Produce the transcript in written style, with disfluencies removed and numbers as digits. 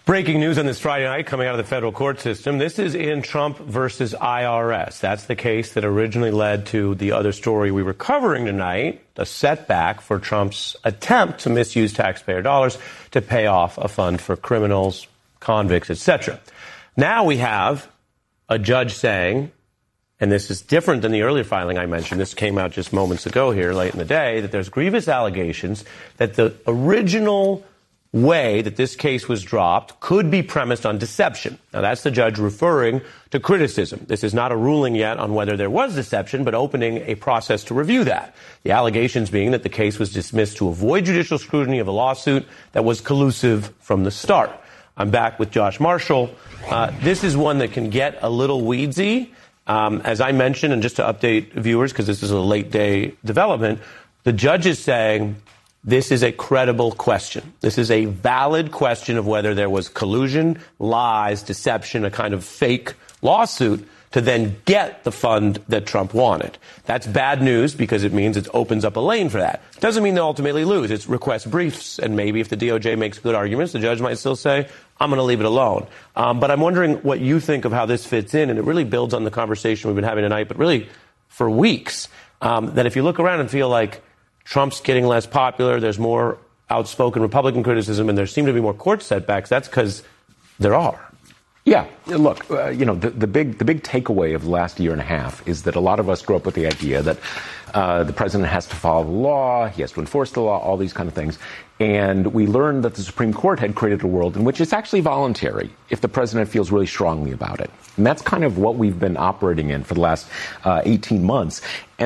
Breaking news on this Friday night coming out of the federal court system. This is in Trump versus IRS. That's the case that originally led to the other story we were covering tonight, a setback for Trump's attempt to misuse taxpayer dollars to pay off a fund for criminals, convicts, etc. Now we have a judge saying, and this is different than the earlier filing I mentioned, this came out just moments ago here late in the day, that there's grievous allegations that the original way that this case was dropped could be premised on deception. Now, that's the judge referring to criticism. This is not a ruling yet on whether there was deception, but opening a process to review that. The allegations being that the case was dismissed to avoid judicial scrutiny of a lawsuit that was collusive from the start. I'm back with Josh Marshall. This is one that can get a little weedsy. As I mentioned, and just to update viewers, because this is a late day development, the judge is saying this is a credible question. This is a valid question of whether there was collusion, lies, deception, a kind of fake lawsuit to then get the fund that Trump wanted. That's bad news because it means it opens up a lane for that. Doesn't mean they'll ultimately lose. It's request briefs, and maybe if the DOJ makes good arguments, the judge might still say, I'm going to leave it alone. But I'm wondering what you think of how this fits in, and it really builds on the conversation we've been having tonight, but really for weeks, that if you look around and feel like Trump's getting less popular, there's more outspoken Republican criticism, and there seem to be more court setbacks, that's because there are. Yeah. Look, the big takeaway of the last year and a half is that a lot of us grew up with the idea that the president has to follow the law, he has to enforce the law, all these kind of things. And we learned that the Supreme Court had created a world in which it's actually voluntary if the president feels really strongly about it. And that's kind of what we've been operating in for the last 18 months.